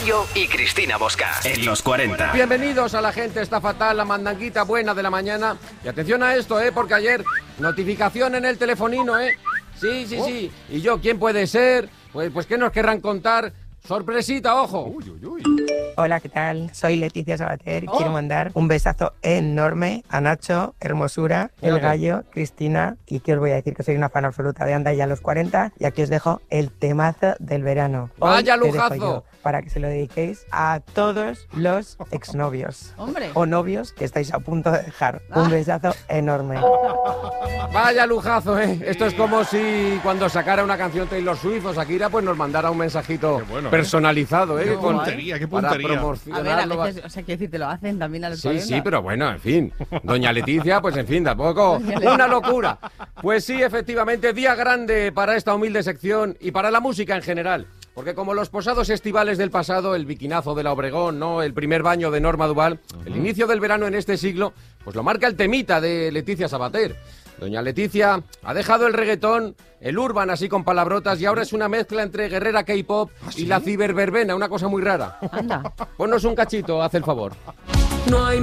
Mario y Cristina Bosca en los 40. Bienvenidos a La Gente Está Fatal, la mandanguita buena de la mañana. Y atención a esto, porque ayer notificación en el telefonino, Sí. Y yo, ¿quién puede ser? Pues ¿qué nos querrán contar? Sorpresita, ojo. Hola, ¿qué tal? Soy Leticia Sabater y quiero mandar un besazo enorme a Nacho, Hermosura, El Gallo, Cristina, y que os voy a decir que soy una fan absoluta de Anda ya a los 40, y aquí os dejo el temazo del verano. ¡Vaya Hoy te dejo lujazo! yo, para que se lo dediquéis a todos los exnovios. ¡Hombre! O novios que estáis a punto de dejar. Un besazo enorme. Vaya lujazo, Esto es como si cuando sacara una canción Taylor Swift o Shakira, pues nos mandara un mensajito personalizado, Qué con- puntería, qué para puntería. A ver, a promocionarlo. veces, o sea, quiero decir, te lo hacen también a los Sí, 40. pero bueno, en fin. Doña Leticia, pues en fin, tampoco una locura. Pues sí, efectivamente, día grande para esta humilde sección y para la música en general. Porque como los posados estivales del pasado, el biquinazo de la Obregón, ¿no? El primer baño de Norma Duval, el inicio del verano en este siglo, pues lo marca el temita de Leticia Sabater. Doña Leticia ha dejado el reggaetón, el urban así con palabrotas, y ahora es una mezcla entre guerrera K-pop y la ciberverbena, una cosa muy rara. Anda. Ponnos un cachito, haz el favor. No hay